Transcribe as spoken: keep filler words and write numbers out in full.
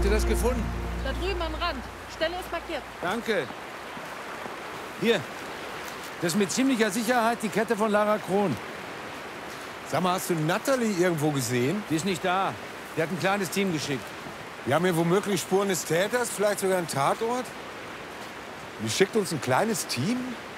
du das gefunden? Da drüben am Rand. Stelle ist markiert. Danke. Hier. Das ist mit ziemlicher Sicherheit die Kette von Lara Kron. Sag mal, hast du Natalie irgendwo gesehen? Die ist nicht da. Die hat ein kleines Team geschickt. Wir haben hier womöglich Spuren des Täters, vielleicht sogar einen Tatort. Die schickt uns ein kleines Team?